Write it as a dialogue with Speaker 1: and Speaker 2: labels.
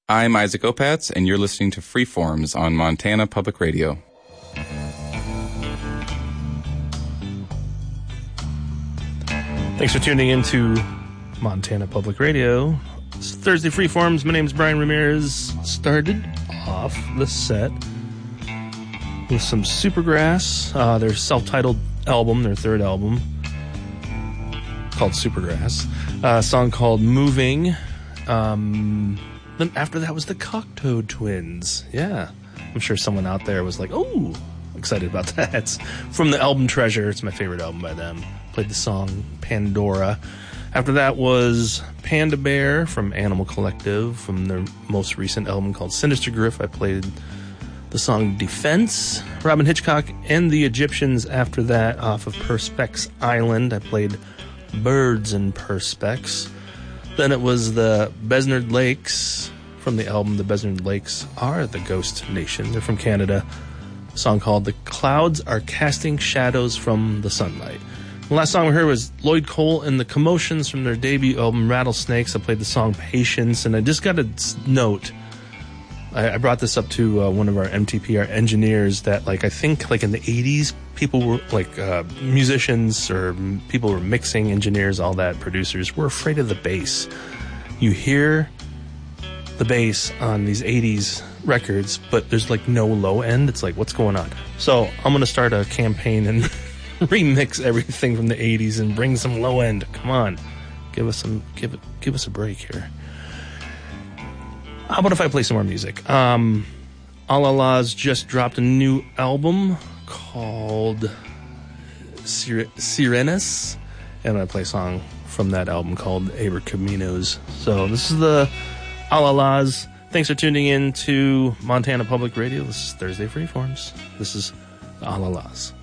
Speaker 1: I'm Isaac Opatz, and you're listening to Freeforms on Montana Public Radio.
Speaker 2: Thanks for tuning in to Montana Public Radio. It's Thursday Freeforms. My name's Brian Ramirez. Started off the set with some Supergrass, their self-titled album, their third album, called Supergrass. A song called Moving. Then after that was the Cocktoad Twins. Yeah. I'm sure someone out there was like, oh, excited about that. It's from the album Treasure. It's my favorite album by them. Played the song Pandora. After that was Panda Bear from Animal Collective, from their most recent album called Sinister Griff. I played the song Defense. Robin Hitchcock and the Egyptians after that off of Perspex Island. I played Birds and Perspex. Then it was the Besnard Lakes from the album The Besnard Lakes Are the Ghost Nation. They're from Canada. A song called The Clouds Are Casting Shadows from the Sunlight. The last song we heard was Lloyd Cole and the Commotions from their debut album Rattlesnakes. I played the song Patience, and I just got a note. I brought this up to one of our MTPR engineers that, I think, in the 80s, people were, musicians or people were mixing, engineers, all that, producers, were afraid of the bass. You hear the bass on these 80s records, but there's, no low end. It's what's going on? So I'm going to start a campaign and remix everything from the 80s and bring some low end. Come on. Give us a break here. How about if I play some more music? Alala's just dropped a new album called Sirenas, and I play a song from that album called Aber Caminos. So this is the Alala's. Thanks for tuning in to Montana Public Radio. This is Thursday Freeforms. This is the Alala's.